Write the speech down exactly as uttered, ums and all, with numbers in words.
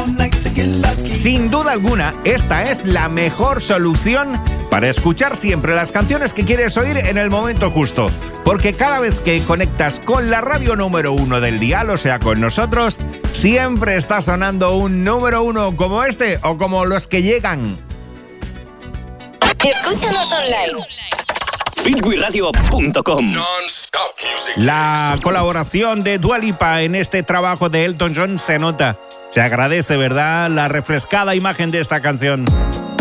Sin duda alguna, esta es la mejor solución para escuchar siempre las canciones que quieres oír en el momento justo. Porque cada vez que conectas con la radio número uno del dial, o sea, con nosotros, siempre está sonando un número uno como este o como los que llegan. Escúchanos online. Fitwi Radio punto com. La colaboración de Dua Lipa en este trabajo de Elton John se nota. Se agradece, ¿verdad? La refrescada imagen de esta canción.